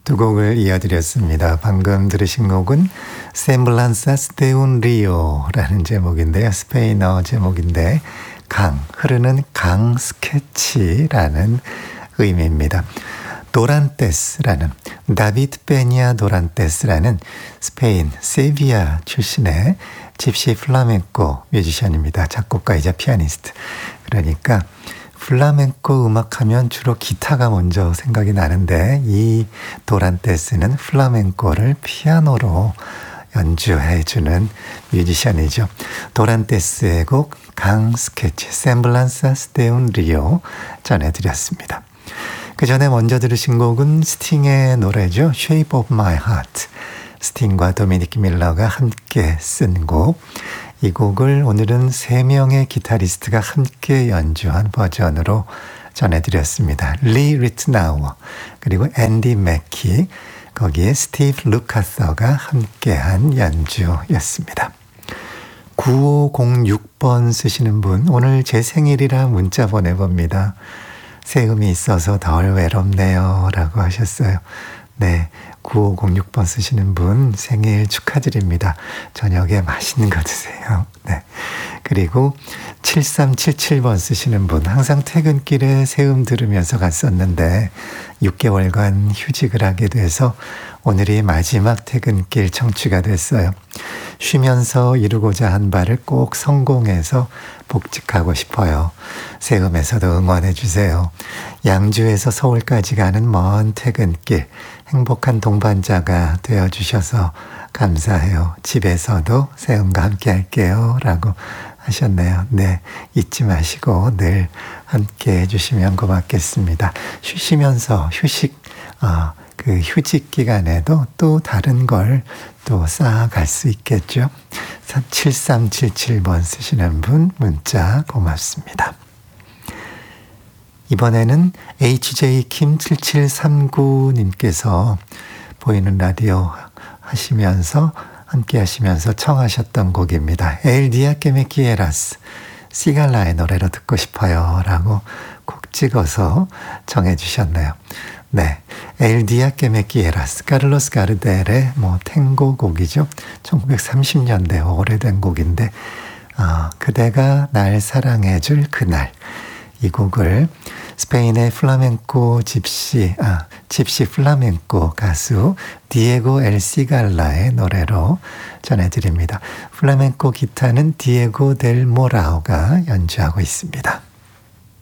두 곡을 이어드렸습니다. 방금 들으신 곡은 Semblanzas de un Rio라는 제목인데요. 스페인어 제목인데 흐르는 강 스케치라는 의미입니다. 도란테스라는 다비드 베니아 도란테스라는 스페인 세비야 출신의 집시 플라멩코 뮤지션입니다. 작곡가이자 피아니스트. 그러니까 플라멩코 음악하면 주로 기타가 먼저 생각이 나는데 이 도란테스는 플라멩코를 피아노로 연주해주는 뮤지션이죠. 도란테스의 곡 강 스케치 Semblanzas de un Rio 전해드렸습니다. 그 전에 먼저 들으신 곡은 스팅의 노래죠. Shape of My Heart. 스팅과 도미닉 밀러가 함께 쓴 곡. 이 곡을 오늘은 3명의 기타리스트가 함께 연주한 버전으로 전해드렸습니다. 리 리트나우어 그리고 앤디 맥키 거기에 스티브 루카서가 함께한 연주였습니다. 9506번 쓰시는 분 오늘 제 생일이라 문자 보내봅니다. 세음이 있어서 덜 외롭네요 라고 하셨어요. 네, 9506번 쓰시는 분 생일 축하드립니다. 저녁에 맛있는 거 드세요. 네. 그리고 7377번 쓰시는 분 항상 퇴근길에 세음 들으면서 갔었는데 6개월간 휴직을 하게 돼서 오늘이 마지막 퇴근길 청취가 됐어요. 쉬면서 이루고자 한 바를 꼭 성공해서 복직하고 싶어요. 세음에서도 응원해 주세요. 양주에서 서울까지 가는 먼 퇴근길 행복한 동반자가 되어주셔서 감사해요. 집에서도 세음과 함께 할게요 라고 하셨네요. 네, 잊지 마시고 늘 함께 해주시면 고맙겠습니다. 쉬시면서 그 휴직 기간에도 또 다른 걸 또 쌓아갈 수 있겠죠. 7377번 쓰시는 분 문자 고맙습니다. 이번에는 HJ킴 7739님께서 보이는 라디오 함께 하시면서 청하셨던 곡입니다. El día que me quieras 시갈라의 노래로 듣고 싶어요 라고 콕 찍어서 정해 주셨네요. 네, El día que me quieras 카를로스 가르델의 탱고 곡이죠. 1930년대 오래된 곡인데 그대가 날 사랑해 줄 그날 이 곡을 스페인의 플라멩코 집시 플라멩코 가수 디에고 엘 시갈라의 노래로 전해드립니다. 플라멩코 기타는 디에고 델 모라오가 연주하고 있습니다.